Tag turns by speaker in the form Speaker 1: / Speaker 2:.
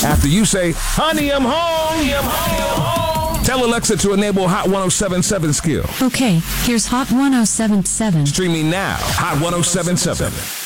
Speaker 1: After you say, honey, I'm home. Honey, I'm home. Tell Alexa to enable Hot 1077 skill.
Speaker 2: Okay, here's Hot 1077.
Speaker 1: Streaming now. Hot 1077.